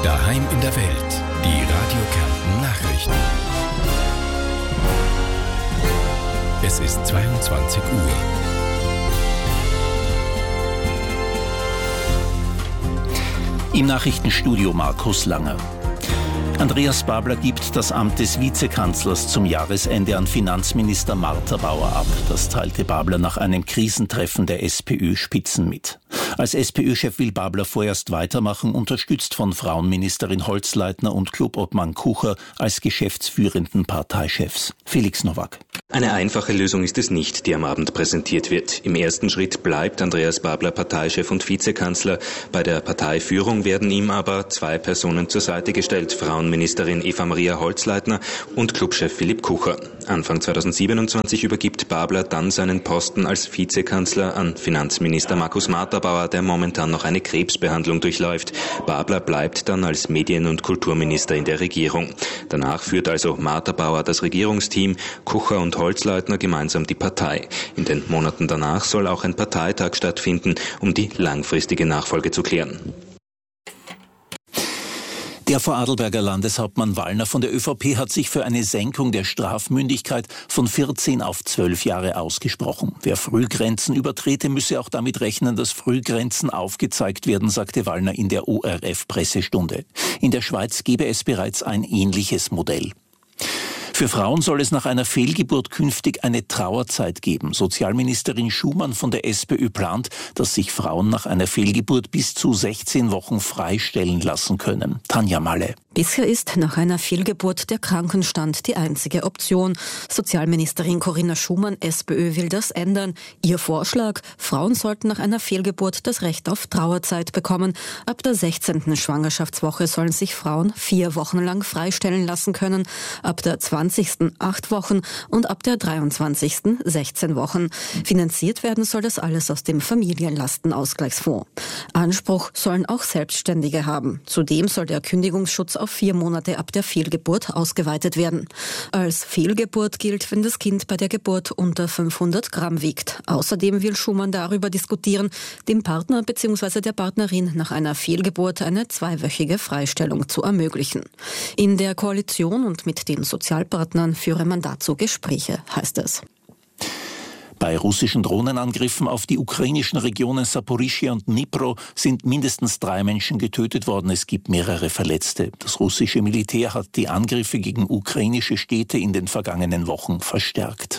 Daheim in der Welt. Die Radio Kärnten Nachrichten. Es ist 22 Uhr. Im Nachrichtenstudio Markus Langer. Andreas Babler gibt das Amt des Vizekanzlers zum Jahresende an Finanzminister Martha Bauer ab. Das teilte Babler nach einem Krisentreffen der SPÖ-Spitzen mit. Als SPÖ-Chef will Babler vorerst weitermachen, unterstützt von Frauenministerin Holzleitner und Clubobmann Kucher als geschäftsführenden Parteichefs. Felix Nowak. Eine einfache Lösung ist es nicht, die am Abend präsentiert wird. Im ersten Schritt bleibt Andreas Babler Parteichef und Vizekanzler. Bei der Parteiführung werden ihm aber zwei Personen zur Seite gestellt, Frauenministerin Eva-Maria Holzleitner und Clubchef Philipp Kucher. Anfang 2027 übergibt Babler dann seinen Posten als Vizekanzler an Finanzminister Markus Martha-Bauer, der momentan noch eine Krebsbehandlung durchläuft. Babler bleibt dann als Medien- und Kulturminister in der Regierung. Danach führt also Martha-Bauer das Regierungsteam, Kucher und Holzleitner gemeinsam die Partei. In den Monaten danach soll auch ein Parteitag stattfinden, um die langfristige Nachfolge zu klären. Der Vorarlberger Landeshauptmann Wallner von der ÖVP hat sich für eine Senkung der Strafmündigkeit von 14 auf 12 Jahre ausgesprochen. Wer Frühgrenzen übertrete, müsse auch damit rechnen, dass Frühgrenzen aufgezeigt werden, sagte Wallner in der ORF-Pressestunde. In der Schweiz gebe es bereits ein ähnliches Modell. Für Frauen soll es nach einer Fehlgeburt künftig eine Trauerzeit geben. Sozialministerin Schumann von der SPÖ plant, dass sich Frauen nach einer Fehlgeburt bis zu 16 Wochen freistellen lassen können. Tanja Malle. Bisher ist nach einer Fehlgeburt der Krankenstand die einzige Option. Sozialministerin Corinna Schumann, SPÖ, will das ändern. Ihr Vorschlag: Frauen sollten nach einer Fehlgeburt das Recht auf Trauerzeit bekommen. Ab der 16. Schwangerschaftswoche sollen sich Frauen 4 Wochen lang freistellen lassen können. Ab der 20. 8 Wochen und ab der 23. 16 Wochen. Finanziert werden soll das alles aus dem Familienlastenausgleichsfonds. Anspruch sollen auch Selbstständige haben. Zudem soll der Kündigungsschutz auf 4 Monate ab der Fehlgeburt ausgeweitet werden. Als Fehlgeburt gilt, wenn das Kind bei der Geburt unter 500 Gramm wiegt. Außerdem will Schumann darüber diskutieren, dem Partner bzw. der Partnerin nach einer Fehlgeburt eine 2-wöchige Freistellung zu ermöglichen. In der Koalition und mit den Sozialpartnern führe man dazu Gespräche, heißt es. Bei russischen Drohnenangriffen auf die ukrainischen Regionen Saporischschja und Dnipro sind mindestens 3 Menschen getötet worden. Es gibt mehrere Verletzte. Das russische Militär hat die Angriffe gegen ukrainische Städte in den vergangenen Wochen verstärkt.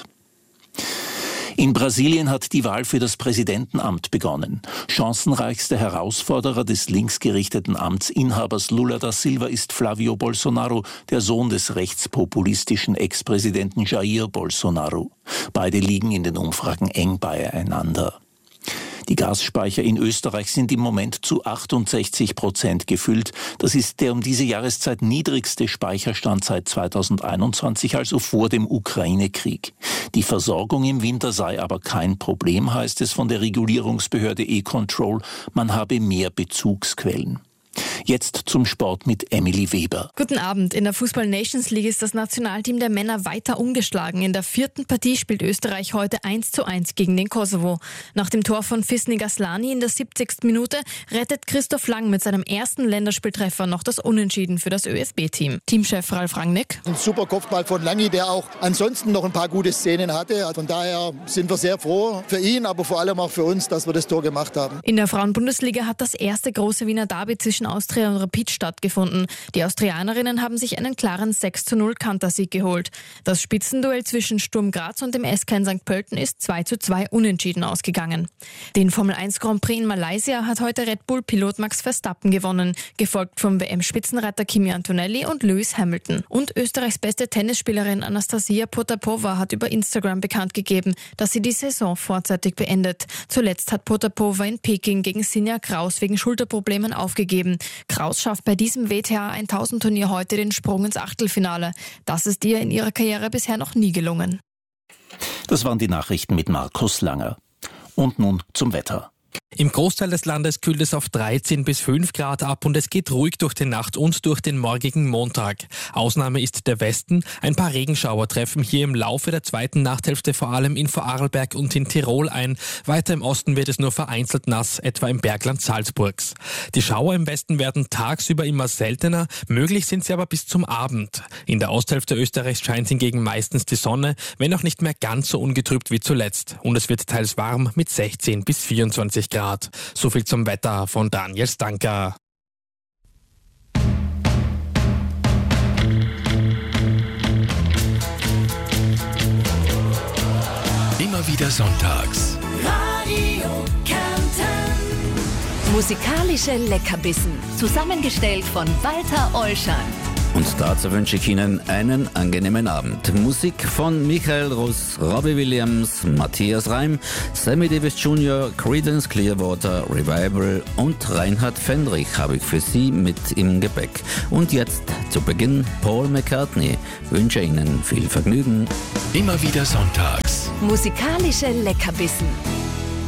In Brasilien hat die Wahl für das Präsidentenamt begonnen. Chancenreichster Herausforderer des linksgerichteten Amtsinhabers Lula da Silva ist Flávio Bolsonaro, der Sohn des rechtspopulistischen Ex-Präsidenten Jair Bolsonaro. Beide liegen in den Umfragen eng beieinander. Die Gasspeicher in Österreich sind im Moment zu 68% gefüllt. Das ist der um diese Jahreszeit niedrigste Speicherstand seit 2021, also vor dem Ukraine-Krieg. Die Versorgung im Winter sei aber kein Problem, heißt es von der Regulierungsbehörde E-Control. Man habe mehr Bezugsquellen. Jetzt zum Sport mit Emily Weber. Guten Abend. In der Fußball-Nations League ist das Nationalteam der Männer weiter ungeschlagen. In der 4. Partie spielt Österreich heute 1:1 gegen den Kosovo. Nach dem Tor von Fisni Gaslani in der 70. Minute rettet Christoph Lang mit seinem ersten Länderspieltreffer noch das Unentschieden für das ÖFB-Team. Teamchef Ralf Rangnick: Ein super Kopfball von Langi, der auch ansonsten noch ein paar gute Szenen hatte. Von daher sind wir sehr froh für ihn, aber vor allem auch für uns, dass wir das Tor gemacht haben. In der Frauen-Bundesliga hat das erste große Wiener Derby zwischen Austria und Rapid stattgefunden. Die Austrianerinnen haben sich einen klaren 6:0 Kantersieg geholt. Das Spitzenduell zwischen Sturm Graz und dem SK in St. Pölten ist 2:2 unentschieden ausgegangen. Den Formel 1 Grand Prix in Malaysia hat heute Red Bull-Pilot Max Verstappen gewonnen, gefolgt vom WM-Spitzenreiter Kimi Antonelli und Lewis Hamilton. Und Österreichs beste Tennisspielerin Anastasia Potapova hat über Instagram bekannt gegeben, dass sie die Saison vorzeitig beendet. Zuletzt hat Potapova in Peking gegen Sinja Kraus wegen Schulterproblemen aufgegeben. Kraus schafft bei diesem WTA 1000 Turnier heute den Sprung ins Achtelfinale. Das ist ihr in ihrer Karriere bisher noch nie gelungen. Das waren die Nachrichten mit Markus Langer. Und nun zum Wetter. Im Großteil des Landes kühlt es auf 13 bis 5 Grad ab und es geht ruhig durch die Nacht und durch den morgigen Montag. Ausnahme ist der Westen. Ein paar Regenschauer treffen hier im Laufe der zweiten Nachthälfte vor allem in Vorarlberg und in Tirol ein. Weiter im Osten wird es nur vereinzelt nass, etwa im Bergland Salzburgs. Die Schauer im Westen werden tagsüber immer seltener, möglich sind sie aber bis zum Abend. In der Osthälfte Österreichs scheint hingegen meistens die Sonne, wenn auch nicht mehr ganz so ungetrübt wie zuletzt. Und es wird teils warm mit 16 bis 24 Grad. So viel zum Wetter von Daniel Stanker. Immer wieder sonntags. Radio Kärnten. Musikalische Leckerbissen. Zusammengestellt von Walter Olschan. Und dazu wünsche ich Ihnen einen angenehmen Abend. Musik von Michael Russ, Robbie Williams, Matthias Reim, Sammy Davis Jr., Creedence Clearwater, Revival und Reinhard Fendrich habe ich für Sie mit im Gepäck. Und jetzt zu Beginn Paul McCartney. Wünsche Ihnen viel Vergnügen. Immer wieder sonntags. Musikalische Leckerbissen.